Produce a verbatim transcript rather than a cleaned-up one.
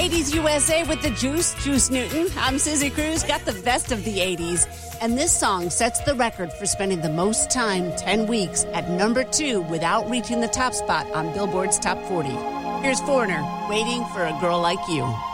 eighties U S A with the Juice, Juice Newton. I'm Susie Cruz, got the best of the eighties. And this song sets the record for spending the most time, ten weeks, at number two without reaching the top spot on Billboard's Top forty. Here's Foreigner, Waiting for a Girl Like You.